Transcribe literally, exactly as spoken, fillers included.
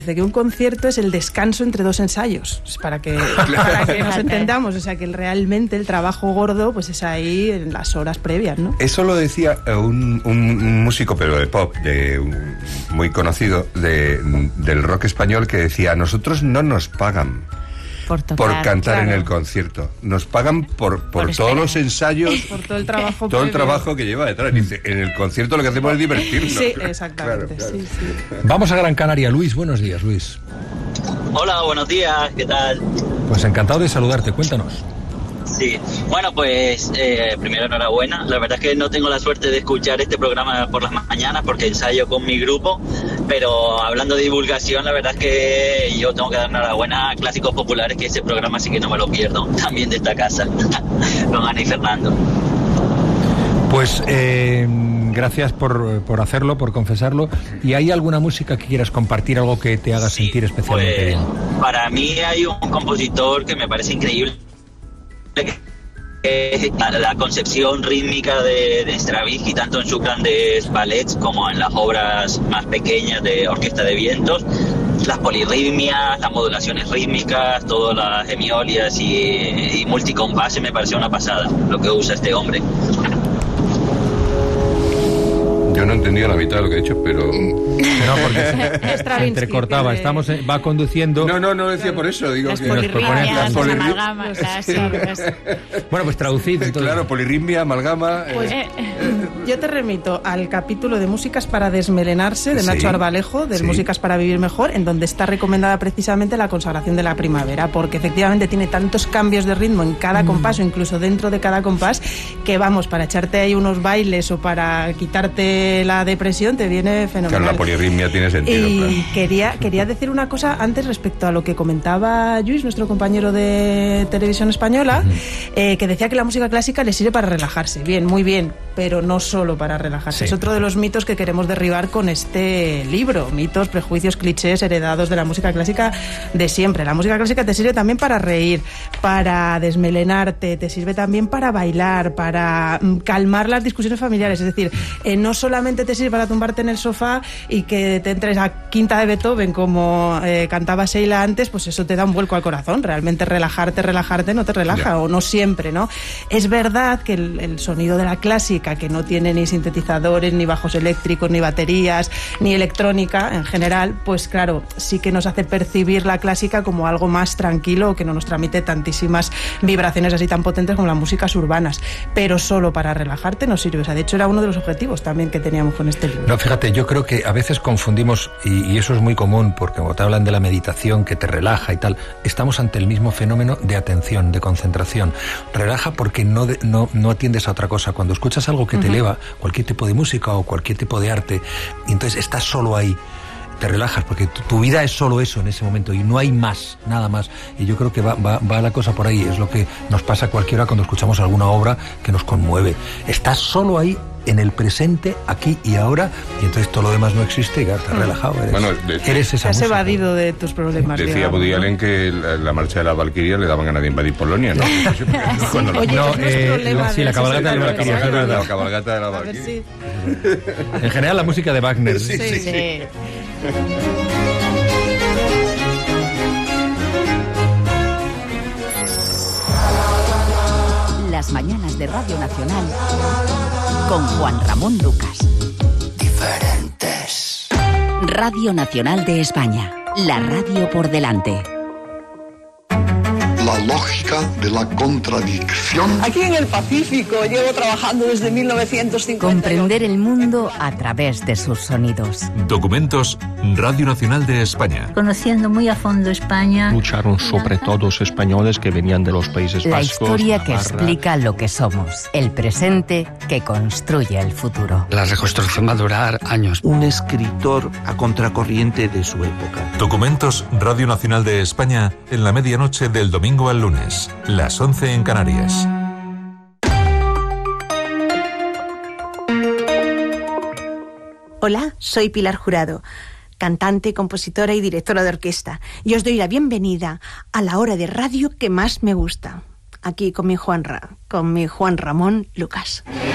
que un concierto es el descanso entre dos ensayos, para que, para que nos entendamos, o sea que realmente el trabajo gordo pues es ahí en las horas previas, ¿no? Eso lo decía un, un músico, pero de pop, de, un, muy conocido, de, del rock español, que decía: nosotros no nos pagan por, tocar, por cantar claro. en el concierto, nos pagan por, por, por todos los ensayos, por todo el trabajo todo el trabajo que lleva detrás. Dice, en el concierto lo que hacemos es divertirnos. Sí, exactamente. Claro, claro. Sí, sí. Vamos a Gran Canaria. Luis, buenos días, Luis. Hola, buenos días, ¿qué tal? Pues encantado de saludarte, cuéntanos. Sí, bueno, pues eh, primero enhorabuena. La verdad es que no tengo la suerte de escuchar este programa por las mañanas porque ensayo con mi grupo, pero hablando de divulgación, la verdad es que yo tengo que dar enhorabuena a Clásicos Populares, que ese programa sí que no me lo pierdo, también de esta casa, con Ana y Fernando. Pues eh, gracias por, por hacerlo, por confesarlo. ¿Y hay alguna música que quieras compartir, algo que te haga sí, sentir especialmente pues, bien? Para mí hay un compositor que me parece increíble, la, la concepción rítmica de, de Stravinsky, tanto en sus grandes ballets como en las obras más pequeñas de Orquesta de Vientos. Las polirritmias, las modulaciones rítmicas, todas las hemiolias y, y multicompases, me pareció una pasada lo que usa este hombre. Yo no he entendido la mitad de lo que he dicho, pero... No, porque se, se entrecortaba. Estamos, va conduciendo... No, no, no lo decía por eso. Digo las que polirritmias, las polirri... amalgamas. Las, sí, las... Bueno, pues traducid. Entonces. Claro, polirritmia, amalgama... Pues eh, yo te remito al capítulo de Músicas para desmelenarse, de Nacho sí, Arbalejo, de sí. Músicas para vivir mejor, en donde está recomendada precisamente la consagración de la primavera, porque efectivamente tiene tantos cambios de ritmo en cada mm. compás, o incluso dentro de cada compás, que vamos, para echarte ahí unos bailes o para quitarte la depresión te viene fenomenal. Claro, la polirritmia tiene sentido. Y claro. quería, quería decir una cosa antes respecto a lo que comentaba Lluís, nuestro compañero de Televisión Española, uh-huh. eh, que decía que la música clásica le sirve para relajarse. Bien, muy bien, pero no solo para relajarse. Sí. Es otro de los mitos que queremos derribar con este libro. Mitos, prejuicios, clichés heredados de la música clásica de siempre. La música clásica te sirve también para reír, para desmelenarte, te sirve también para bailar, para mm, calmar las discusiones familiares. Es decir, eh, no solamente te sirve para tumbarte en el sofá y que te entres a quinta de Beethoven como eh, cantaba Sheila antes, pues eso te da un vuelco al corazón. Realmente relajarte, relajarte no te relaja, yeah. o no siempre, ¿no? Es verdad que el, el sonido de la clásica, que no tiene ni sintetizadores, ni bajos eléctricos, ni baterías, ni electrónica en general, pues claro, sí que nos hace percibir la clásica como algo más tranquilo, que no nos transmite tantísimas vibraciones así tan potentes como las músicas urbanas, pero solo para relajarte no sirve. O sea, de hecho era uno de los objetivos también que teníamos con este libro. No, fíjate, yo creo que a veces confundimos, y, y eso es muy común, porque cuando te hablan de la meditación que te relaja y tal, estamos ante el mismo fenómeno de atención, de concentración. Relaja porque no, de, no, no atiendes a otra cosa. Cuando escuchas algo que uh-huh. te eleva, cualquier tipo de música o cualquier tipo de arte, y entonces estás solo ahí, te relajas, porque tu, tu vida es solo eso en ese momento y no hay más, nada más. Y yo creo que va, va, va la cosa por ahí. Es lo que nos pasa a cualquiera cuando escuchamos alguna obra que nos conmueve. Estás solo ahí, en el presente, aquí y ahora, y entonces todo lo demás no existe y claro, estás relajado. Eres, bueno, de, eres esa has música. evadido de tus problemas. Decía digamos, Woody ¿no? Allen que la, la marcha de la Valquiria le daban ganas de invadir Polonia, ¿no? Sí. Cuando Oye, no, no es eh, problema sí, la cabalgata de la Valquiria, es verdad. La cabalgata de la Valquiria. Sí. En general la música de Wagner. Sí, sí, sí. sí. Las mañanas de Radio Nacional con Juan Ramón Lucas. Diferentes. Radio Nacional de España. La radio por delante. La lógica de la contradicción. Aquí en el Pacífico llevo trabajando desde mil novecientos cincuenta. Comprender el mundo a través de sus sonidos. Documentos Radio Nacional de España. Conociendo muy a fondo España. Lucharon sobre todo los españoles que venían de los Países La Vascos. La historia que Navarra. Explica lo que somos. El presente que construye el futuro. La reconstrucción va a durar años. Un escritor a contracorriente de su época. Documentos Radio Nacional de España en la medianoche del domingo al lunes, las once en Canarias. Hola, soy Pilar Jurado, cantante, compositora y directora de orquesta, y os doy la bienvenida a la hora de radio que más me gusta, aquí con mi Juanra, con mi Juan Ramón Lucas.